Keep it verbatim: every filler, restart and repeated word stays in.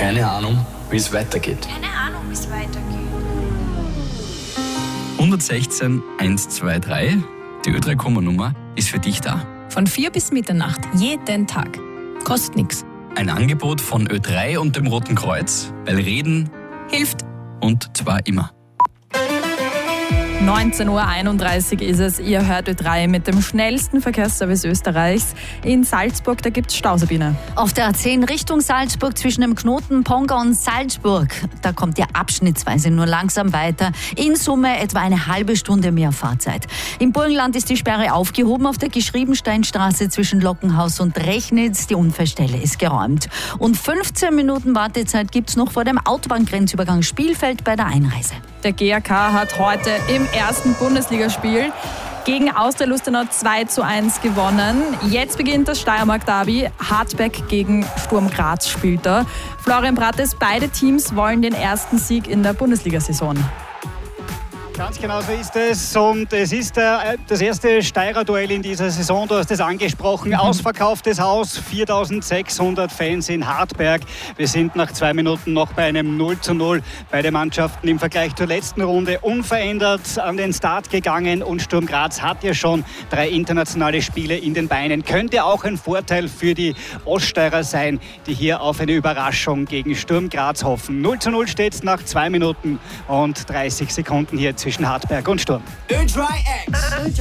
Keine Ahnung, wie es weitergeht. Keine Ahnung, wie es weitergeht. hundertsechzehn hundertzweiundzwanzig, die Ö drei Komma-Nummer, ist für dich da. Von vier bis Mitternacht, jeden Tag. Kostet nichts. Ein Angebot von Ö drei und dem Roten Kreuz, weil Reden Hilft. und zwar immer. neunzehn Uhr einunddreißig ist es. Ihr hört Ö drei mit dem schnellsten Verkehrsservice Österreichs. In Salzburg, da gibt es Stau, Sabine. Auf der A zehn Richtung Salzburg zwischen dem Knoten Ponga und Salzburg. Da kommt ihr abschnittsweise nur langsam weiter. In Summe etwa eine halbe Stunde mehr Fahrzeit. Im Burgenland ist die Sperre aufgehoben auf der Geschriebensteinstraße zwischen Lockenhaus und Rechnitz. Die Unfallstelle ist geräumt. Und fünfzehn Minuten Wartezeit gibt es noch vor dem Autobahngrenzübergang Spielfeld bei der Einreise. Der G A K hat heute im ersten Bundesligaspiel gegen Austria Lustenau zwei zu eins gewonnen. Jetzt beginnt das Steiermark-Derby. Hartberg gegen Sturm Graz spielt da. Florian Brattes, beide Teams wollen den ersten Sieg in der Bundesliga-Saison. Ganz genau so ist es und es ist äh, das erste Steirer-Duell in dieser Saison, du hast es angesprochen, mhm. Ausverkauftes Haus, viertausendsechshundert Fans in Hartberg. Wir sind nach zwei Minuten noch bei einem null zu null. Beide Mannschaften im Vergleich zur letzten Runde unverändert an den Start gegangen und Sturm Graz hat ja schon drei internationale Spiele in den Beinen. Könnte auch ein Vorteil für die Oststeirer sein, die hier auf eine Überraschung gegen Sturm Graz hoffen. null zu null steht es nach zwei Minuten und dreißig Sekunden hier zwischen Hartberg und Sturm. Ö drei X.